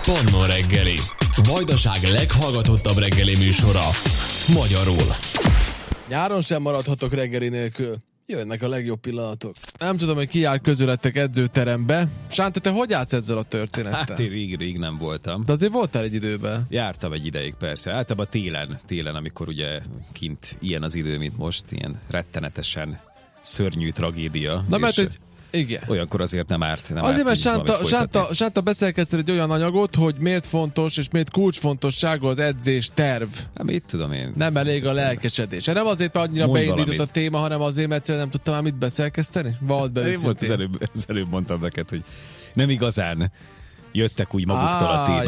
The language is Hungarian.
Pannon reggeli. Vajdaság leghallgatottabb reggeli műsora. Magyarul. Nyáron sem maradhatok reggeli nélkül. Jönnek a legjobb pillanatok. Nem tudom, hogy ki jár közülettek edzőterembe. Sánta, te hogy állsz ezzel a történettel? Hát én rég nem voltam. De azért voltál egy időben. Jártam egy ideig, persze. Általában télen, amikor ugye kint ilyen az idő, mint most, ilyen rettenetesen szörnyű tragédia. Na mert hogy igen. Olyankor azért nem árt. Azért, mert Sánta beszélkeztél egy olyan anyagot, hogy miért fontos és miért kulcsfontosságú az edzés terv. Hát mit tudom én. Nem elég a lelkesedés. Nem azért, mert annyira beindított a téma, hanem azért, mert egyszerűen nem tudtam már mit beszélkezteni. Vald be én volt az előbb mondtam neked, hogy nem igazán jöttek úgy maguktól a témák.